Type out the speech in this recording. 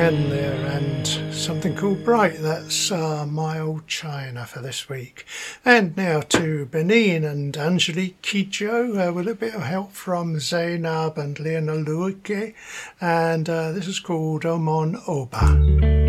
And there, and something called Bright. That's My Old China for this week. And now to Benin and Angelique Kidjo with a bit of help from Zainab and Leona Luike. And this is called Omon Oba.